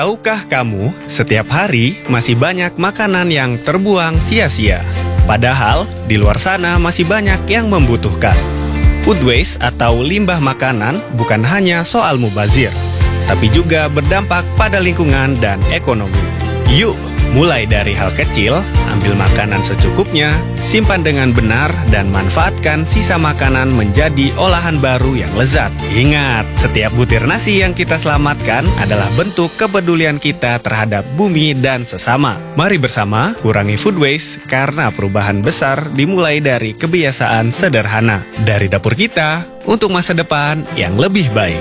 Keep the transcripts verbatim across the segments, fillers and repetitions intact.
Tahukah kamu, setiap hari masih banyak makanan yang terbuang sia-sia. Padahal, di luar sana masih banyak yang membutuhkan. Food waste atau limbah makanan bukan hanya soal mubazir, tapi juga berdampak pada lingkungan dan ekonomi. Yuk, mulai dari hal kecil, ambil makanan secukupnya, simpan dengan benar, dan manfaatkan sisa makanan menjadi olahan baru yang lezat. Ingat, setiap butir nasi yang kita selamatkan adalah bentuk kepedulian kita terhadap bumi dan sesama. Mari bersama kurangi food waste, karena perubahan besar dimulai dari kebiasaan sederhana. Dari dapur kita, untuk masa depan yang lebih baik.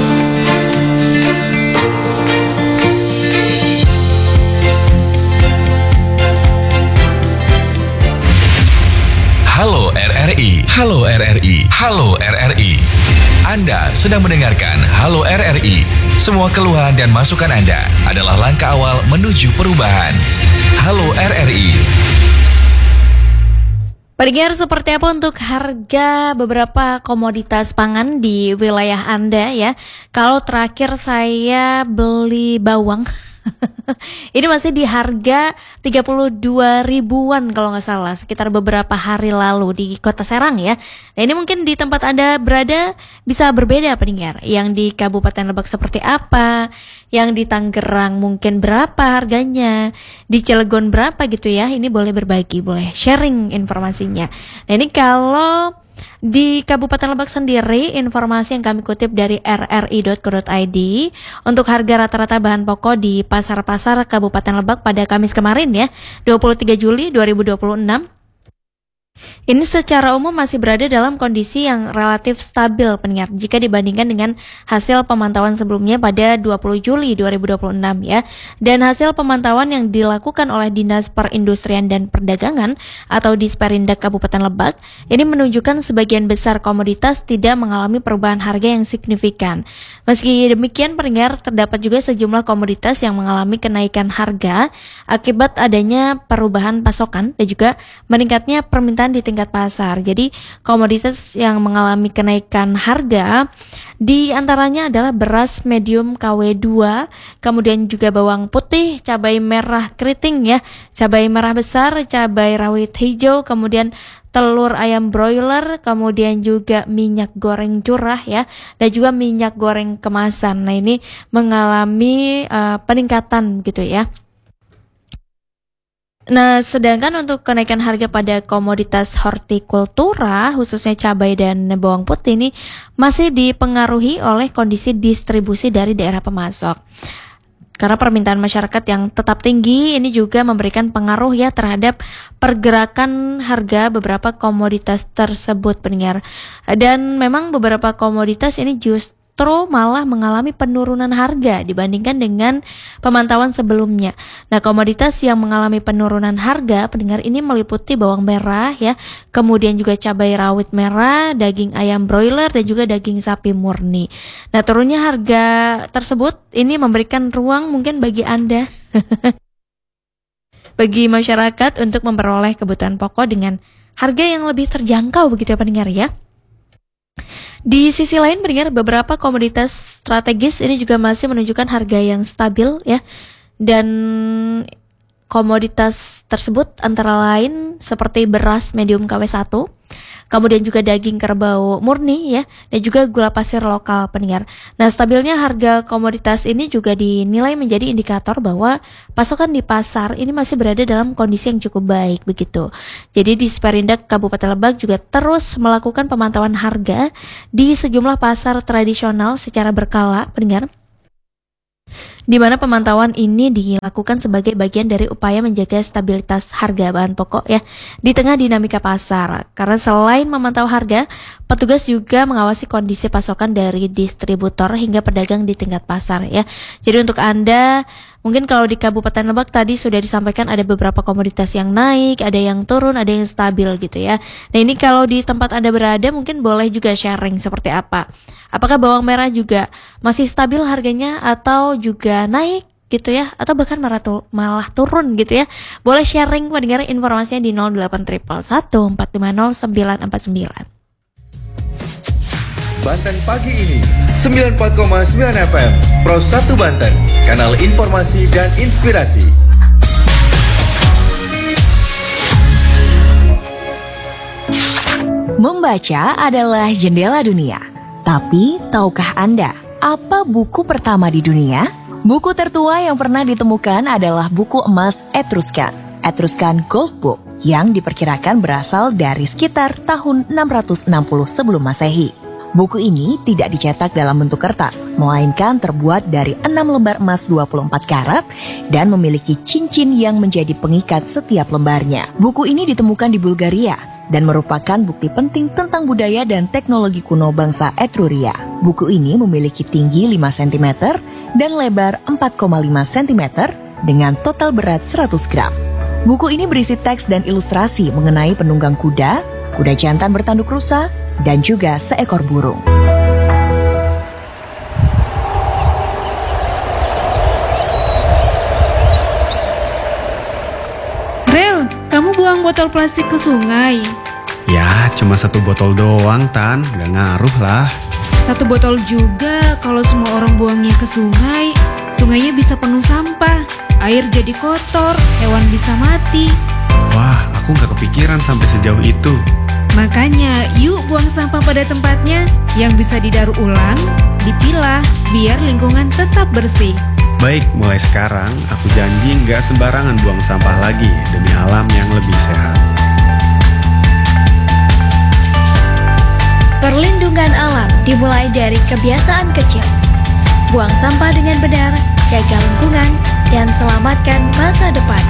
Halo R R I, Halo R R I, Halo R R I. Anda sedang mendengarkan Halo R R I. Semua keluhan dan masukan Anda adalah langkah awal menuju perubahan. Halo R R I. Pendengar, seperti apa untuk harga beberapa komoditas pangan di wilayah Anda ya? Kalau terakhir saya beli bawang ini masih di harga tiga puluh dua ribuan kalau nggak salah, sekitar beberapa hari lalu di Kota Serang ya. Nah, ini mungkin di tempat Anda berada bisa berbeda pendengar. Yang di Kabupaten Lebak seperti apa, yang di Tangerang mungkin berapa harganya, di Cilegon berapa gitu ya. Ini boleh berbagi, boleh sharing informasinya. Nah, ini kalau di Kabupaten Lebak sendiri, informasi yang kami kutip dari r r i dot co dot i d, untuk harga rata-rata bahan pokok di pasar-pasar Kabupaten Lebak pada Kamis kemarin ya, dua puluh tiga Juli dua ribu dua puluh enam. Ini secara umum masih berada dalam kondisi yang relatif stabil pendengar jika dibandingkan dengan hasil pemantauan sebelumnya pada dua puluh Juli dua ribu dua puluh enam ya. Dan hasil pemantauan yang dilakukan oleh Dinas Perindustrian dan Perdagangan atau Disperindak Kabupaten Lebak ini menunjukkan sebagian besar komoditas tidak mengalami perubahan harga yang signifikan. Meski demikian pendengar, terdapat juga sejumlah komoditas yang mengalami kenaikan harga akibat adanya perubahan pasokan dan juga meningkatnya permintaan di tingkat pasar. Jadi komoditas yang mengalami kenaikan harga di antaranya adalah beras medium K W dua, kemudian juga bawang putih, cabai merah keriting ya, cabai merah besar, cabai rawit hijau, kemudian telur ayam broiler, kemudian juga minyak goreng curah ya, dan juga minyak goreng kemasan. Nah, ini mengalami uh, peningkatan gitu ya. Nah, sedangkan untuk kenaikan harga pada komoditas hortikultura, khususnya cabai dan bawang putih ini masih dipengaruhi oleh kondisi distribusi dari daerah pemasok. Karena permintaan masyarakat yang tetap tinggi ini juga memberikan pengaruh ya terhadap pergerakan harga beberapa komoditas tersebut pendengar. Dan memang beberapa komoditas ini justru malah mengalami penurunan harga dibandingkan dengan pemantauan sebelumnya. Nah, komoditas yang mengalami penurunan harga pendengar ini meliputi bawang merah ya, kemudian juga cabai rawit merah, daging ayam broiler dan juga daging sapi murni. Nah, turunnya harga tersebut ini memberikan ruang mungkin bagi Anda bagi masyarakat untuk memperoleh kebutuhan pokok dengan harga yang lebih terjangkau begitu ya pendengar ya. Di sisi lain pendengar, beberapa komoditas strategis ini juga masih menunjukkan harga yang stabil ya. Dan komoditas tersebut antara lain seperti beras medium K W satu, kemudian juga daging kerbau murni ya, dan juga gula pasir lokal pendengar. Nah, stabilnya harga komoditas ini juga dinilai menjadi indikator bahwa pasokan di pasar ini masih berada dalam kondisi yang cukup baik begitu. Jadi Disperindak Kabupaten Lebak juga terus melakukan pemantauan harga di sejumlah pasar tradisional secara berkala pendengar, di mana pemantauan ini dilakukan sebagai bagian dari upaya menjaga stabilitas harga bahan pokok ya di tengah dinamika pasar. Karena selain memantau harga, petugas juga mengawasi kondisi pasokan dari distributor hingga pedagang di tingkat pasar ya. Jadi untuk Anda, mungkin kalau di Kabupaten Lebak tadi sudah disampaikan ada beberapa komoditas yang naik, ada yang turun, ada yang stabil gitu ya. Nah, ini kalau di tempat Anda berada mungkin boleh juga sharing seperti apa. Apakah bawang merah juga masih stabil harganya atau juga naik gitu ya, atau bahkan malah, tu- malah turun gitu ya. Boleh sharing pendengar informasinya di nol delapan satu satu empat lima nol sembilan empat sembilan. Banten pagi ini sembilan puluh empat koma sembilan F M Pro satu Banten, kanal informasi dan inspirasi. Membaca adalah jendela dunia. Tapi, tahukah Anda apa buku pertama di dunia? Buku tertua yang pernah ditemukan adalah buku emas Etruscan, Etruscan Gold Book, yang diperkirakan berasal dari sekitar tahun enam ratus enam puluh sebelum Masehi. Buku ini tidak dicetak dalam bentuk kertas, melainkan terbuat dari enam lembar emas dua puluh empat karat dan memiliki cincin yang menjadi pengikat setiap lembarnya. Buku ini ditemukan di Bulgaria dan merupakan bukti penting tentang budaya dan teknologi kuno bangsa Etruria. Buku ini memiliki tinggi lima sentimeter dan lebar empat koma lima sentimeter dengan total berat seratus gram. Buku ini berisi teks dan ilustrasi mengenai penunggang kuda, kuda jantan bertanduk rusa, dan juga seekor burung. Rel, kamu buang botol plastik ke sungai. Ya, cuma satu botol doang, Tan. Gak ngaruh lah. Satu botol juga, kalau semua orang buangnya ke sungai, sungainya bisa penuh sampah. Air jadi kotor, hewan bisa mati. Wah, aku gak kepikiran sampai sejauh itu. Makanya, yuk buang sampah pada tempatnya yang bisa didaur ulang, dipilah, biar lingkungan tetap bersih. Baik, mulai sekarang aku janji nggak sembarangan buang sampah lagi demi alam yang lebih sehat. Perlindungan alam dimulai dari kebiasaan kecil. Buang sampah dengan benar, jaga lingkungan, dan selamatkan masa depan.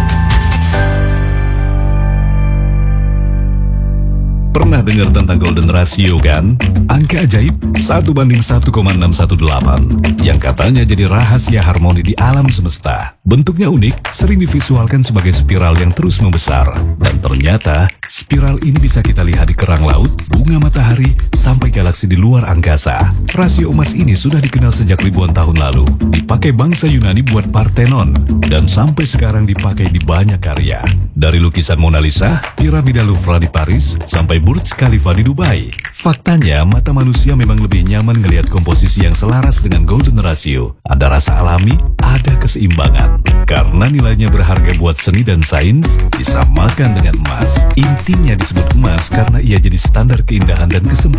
Pernah dengar tentang Golden Ratio kan? Angka ajaib satu banding satu koma enam satu delapan yang katanya jadi rahasia harmoni di alam semesta. Bentuknya unik, sering divisualkan sebagai spiral yang terus membesar. Dan ternyata spiral ini bisa kita lihat di kerang laut, bunga matahari, sampai galaksi di luar angkasa. Rasio emas ini sudah dikenal sejak ribuan tahun lalu. Dipakai bangsa Yunani buat Parthenon dan sampai sekarang dipakai di banyak karya. Dari lukisan Mona Lisa, piramida Louvre di Paris, sampai Burj Khalifa di Dubai. Faktanya, mata manusia memang lebih nyaman ngelihat komposisi yang selaras dengan Golden Ratio. Ada rasa alami, ada keseimbangan. Karena nilainya berharga buat seni dan sains, disamakan dengan emas. Intinya disebut emas karena ia jadi standar keindahan dan kesempurnaan.